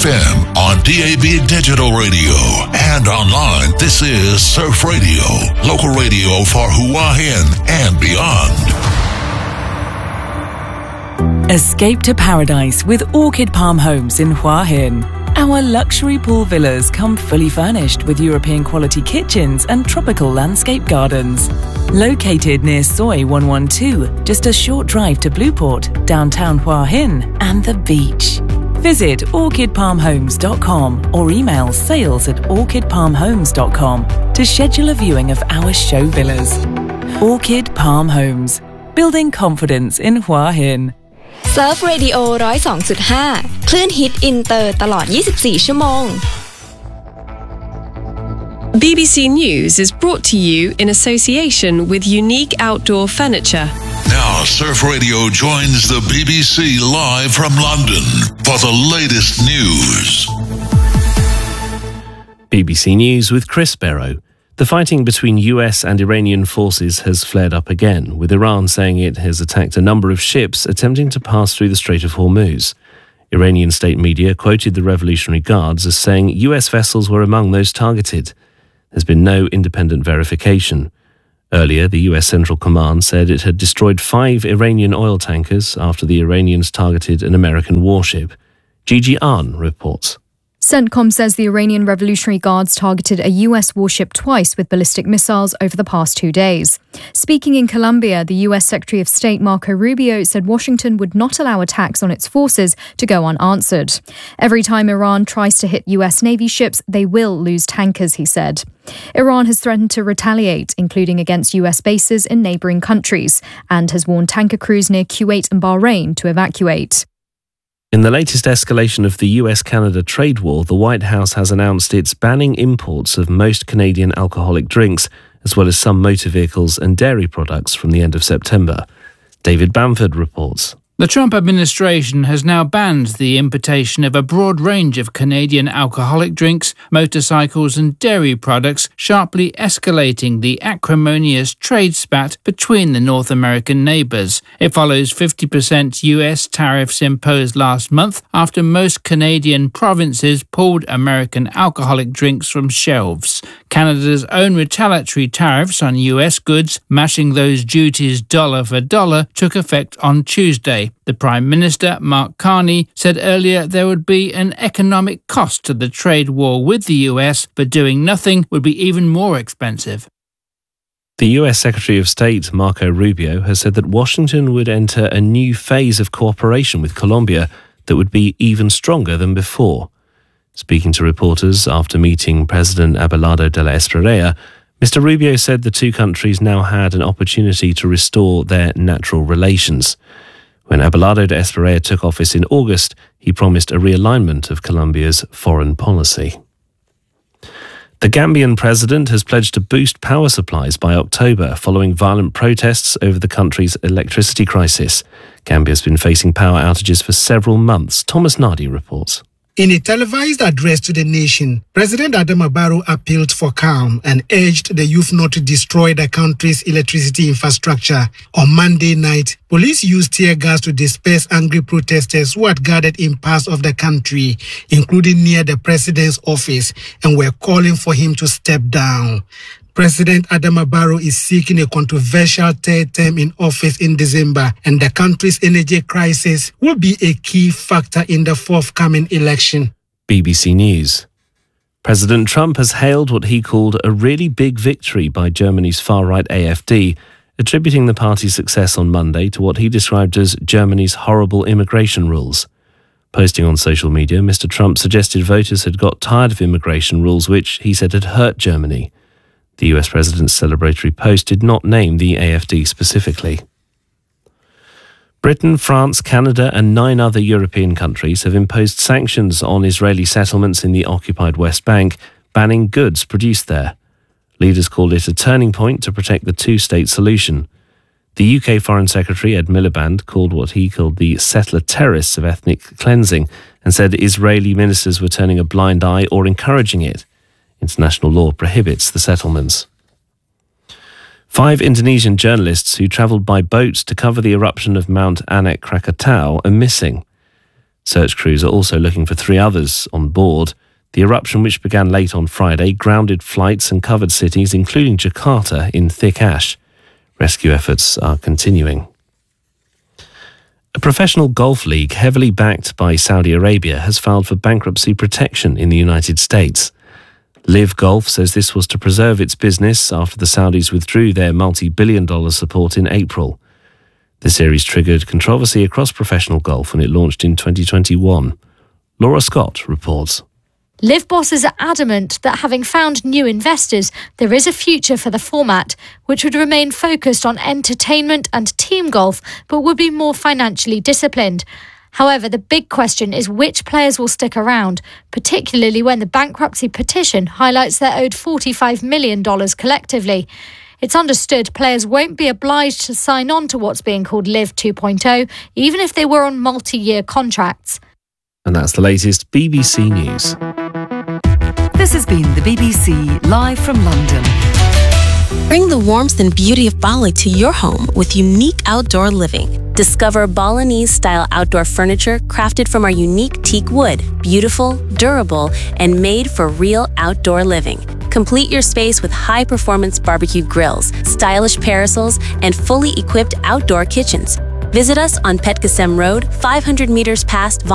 FM on DAB Digital Radio and online. This is Surf Radio, local radio for Hua Hin and beyond. Escape to paradise with Orchid Palm Homes in Hua Hin. Our luxury pool villas come fully furnished with European quality kitchens and tropical landscape gardens. Located near Soi 112, just a short drive to Blueport, downtown Hua Hin and the beach. Visit orchidpalmhomes.com or email sales@orchidpalmhomes.com to schedule a viewing of our show villas. Orchid Palm Homes, building confidence in Hua Hin. Surf Radio 102.5 คลื่นฮิตอินเตอร์ตลอด 24 ชั่วโมง BBC News is brought to you in association with Unique Outdoor Furniture. Now, Surf Radio joins the BBC live from London for the latest news. BBC News with Chris Barrow. The fighting between US and Iranian forces has flared up again, with Iran saying it has attacked a number of ships attempting to pass through the Strait of Hormuz. Iranian state media quoted the Revolutionary Guards as saying US vessels were among those targeted. There's been no independent verification. Earlier, the US Central Command said it had destroyed 5 Iranian oil tankers after the Iranians targeted an American warship. Gigi Ahn reports. CENTCOM says the Iranian Revolutionary Guards targeted a US warship twice with ballistic missiles over the past 2 days. Speaking in Colombia, the US Secretary of State Marco Rubio said Washington would not allow attacks on its forces to go unanswered. Every time Iran tries to hit US Navy ships, they will lose tankers, he said. Iran has threatened to retaliate, including against US bases in neighbouring countries, and has warned tanker crews near Kuwait and Bahrain to evacuate. In the latest escalation of the US-Canada trade war, the White House has announced it's banning imports of most Canadian alcoholic drinks, as well as some motor vehicles and dairy products from the end of September. David Bamford reports. The Trump administration has now banned the importation of a broad range of Canadian alcoholic drinks, motorcycles and dairy products, sharply escalating the acrimonious trade spat between the North American neighbours. It follows 50% US tariffs imposed last month after most Canadian provinces pulled American alcoholic drinks from shelves. Canada's own retaliatory tariffs on US goods, matching those duties dollar for dollar, took effect on Tuesday. The Prime Minister, Mark Carney, said earlier there would be an economic cost to the trade war with the US, but doing nothing would be even more expensive. The US Secretary of State, Marco Rubio, has said that Washington would enter a new phase of cooperation with Colombia that would be even stronger than before. Speaking to reporters after meeting President Abelardo de la Espriella, Mr. Rubio said the two countries now had an opportunity to restore their natural relations. When Abelardo de Espriella took office in August, he promised a realignment of Colombia's foreign policy. The Gambian president has pledged to boost power supplies by October following violent protests over the country's electricity crisis. Gambia has been facing power outages for several months. Thomas Nardi reports. In a televised address to the nation, President Adama Barrow appealed for calm and urged the youth not to destroy the country's electricity infrastructure. On Monday night, police used tear gas to disperse angry protesters who had gathered in parts of the country, including near the president's office, and were calling for him to step down. President Adama Barrow is seeking a controversial third term in office in December, and the country's energy crisis will be a key factor in the forthcoming election. BBC News. President Trump has hailed what he called a really big victory by Germany's far-right AfD, attributing the party's success on Monday to what he described as Germany's horrible immigration rules. Posting on social media, Mr. Trump suggested voters had got tired of immigration rules which, he said, had hurt Germany. The US president's celebratory post did not name the AfD specifically. Britain, France, Canada and 9 other European countries have imposed sanctions on Israeli settlements in the occupied West Bank, banning goods produced there. Leaders called it a turning point to protect the two-state solution. The UK Foreign Secretary Ed Miliband called what he called the settler terrorists of ethnic cleansing and said Israeli ministers were turning a blind eye or encouraging it. International law prohibits the settlements. 5 Indonesian journalists who travelled by boat to cover the eruption of Mount Anak Krakatau are missing. Search crews are also looking for 3 others on board. The eruption, which began late on Friday, grounded flights and covered cities, including Jakarta, in thick ash. Rescue efforts are continuing. A professional golf league heavily backed by Saudi Arabia has filed for bankruptcy protection in the United States. Live Golf says this was to preserve its business after the Saudis withdrew their multi-billion-dollar support in April. The series triggered controversy across professional golf when it launched in 2021. Laura Scott reports. Live bosses are adamant that having found new investors, there is a future for the format, which would remain focused on entertainment and team golf, but would be more financially disciplined. However, the big question is which players will stick around, particularly when the bankruptcy petition highlights they're owed $45 million collectively. It's understood players won't be obliged to sign on to what's being called Live 2.0, even if they were on multi-year contracts. And that's the latest BBC News. This has been the BBC live from London. Bring the warmth and beauty of Bali to your home with unique outdoor living. Discover Balinese-style outdoor furniture crafted from our unique teak wood, beautiful, durable, and made for real outdoor living. Complete your space with high-performance barbecue grills, stylish parasols, and fully equipped outdoor kitchens. Visit us on Petkasem Road, 500 meters past